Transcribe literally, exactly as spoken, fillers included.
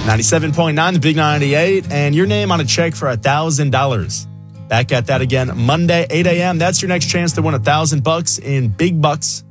ninety-seven point nine, the Big ninety-eight, and your name on a check for one thousand dollars. Back at that again Monday, eight a.m. That's your next chance to win one thousand bucks in big bucks